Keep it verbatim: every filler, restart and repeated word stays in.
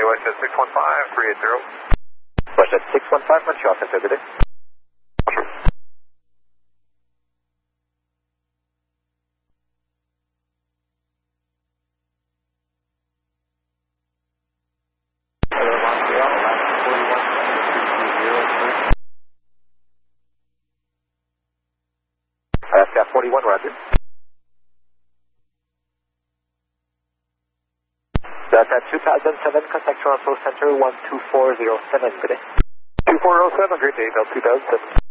WestJet six one five, three eight zero. WestJet six one five, Montreal Center, good day. Alaska forty-one, roger. Delta two thousand seven, contact Toronto Center one two four zero seven, good day. two four zero seven, great day, Delta two thousand seven.